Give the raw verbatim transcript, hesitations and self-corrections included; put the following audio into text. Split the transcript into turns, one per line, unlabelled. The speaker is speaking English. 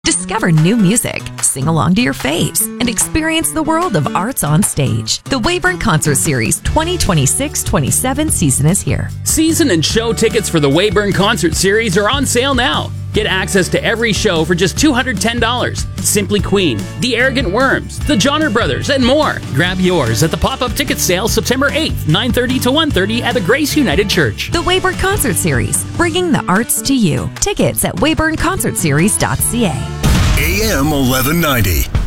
Discover new music, sing along to your faves, and experience the world of arts on stage. The Weyburn Concert Series twenty twenty-six twenty-seven season is here.
Season and show tickets for the Weyburn Concert Series are on sale now. Get access to every show for just two hundred ten dollars. Simply Queen, The Arrogant Worms, The Johnner Brothers, and more. Grab yours at the pop-up ticket sale September eighth, nine thirty to one thirty at the Grace United Church.
The Weyburn Concert Series, bringing the arts to you. Tickets at weyburn concert series dot c a.
A M eleven ninety.